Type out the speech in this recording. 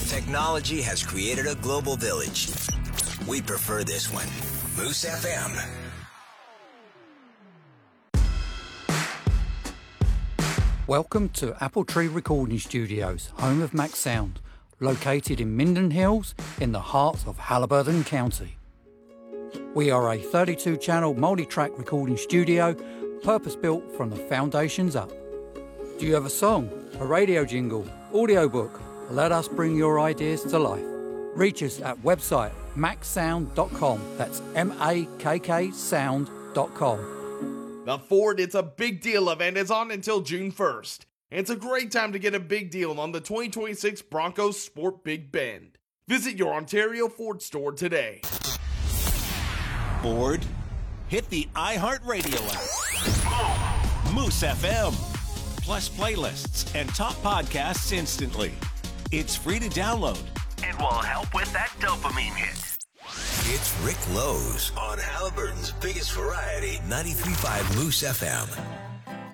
Technology has created a global village. We prefer this one. Moose FM. Welcome to Apple Tree Recording Studios, home of Max Sound, located in Minden Hills in the heart of Haliburton County. We are a 32-channel multi-track recording studio, purpose-built from the foundations up. Do you have a song, a radio jingle, audiobook? Let us bring your ideas to life. Reach us at website maxsound.com. That's MAKK sound.com. The Ford It's a Big Deal event is on until June 1st. It's a great time to get a big deal on the 2026 Broncos Sport Big Bend. Visit your Ontario Ford store today. Bored? Hit the iHeartRadio app. Moose FM. Plus playlists and top podcasts instantly. It's free to download. It will help with that dopamine hit. It's Rick Lowe's on Haliburton's biggest variety, 93.5 Moose FM.